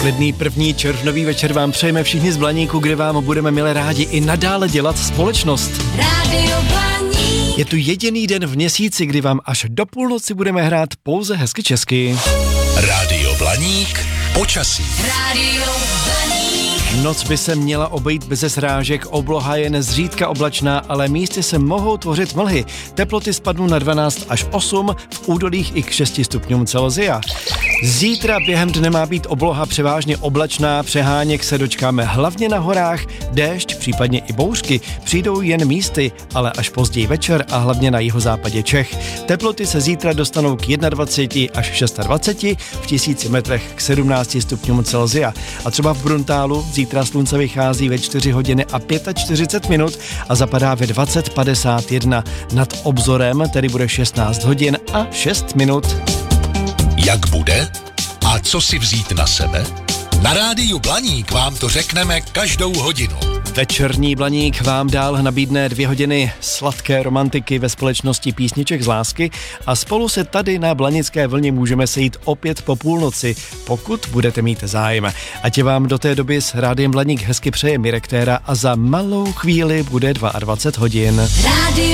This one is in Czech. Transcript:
Klidný první červnový večer vám přejeme všichni z Blaníku, kde vám budeme milé rádi i nadále dělat společnost. Rádio Blaník. Je tu jediný den v měsíci, kdy vám až do půlnoci budeme hrát pouze hezky česky. Rádio Blaník, počasí. Rádio Blaník. Noc by se měla obejít beze srážek, obloha je nezřídka oblačná, ale místy se mohou tvořit mlhy. Teploty spadnou na 12 až 8, v údolích i k 6 stupňům Celsia. Zítra během dne má být obloha převážně oblačná, přeháněk se dočkáme hlavně na horách, déšť, případně i bouřky přijdou jen místy, ale až později večer a hlavně na jihozápadě Čech. Teploty se zítra dostanou k 21 až 26, v 1000 metrech k 17 stupňům Celsia. A třeba v Bruntálu zítra slunce vychází ve 4 hodiny a 45 minut a zapadá ve 20:51. Nad obzorem tedy bude 16 hodin a 6 minut. Jak bude? A co si vzít na sebe? Na Rádiu Blaník vám to řekneme každou hodinu. Večerní Blaník vám dál nabídne 2 hodiny sladké romantiky ve společnosti písniček z lásky a spolu se tady na Blanické vlně můžeme sejít opět po půlnoci, pokud budete mít zájem. Ať vám do té doby s Rádiem Blaník hezky přeje Mirek Téra a za malou chvíli bude 22 hodin. Rádio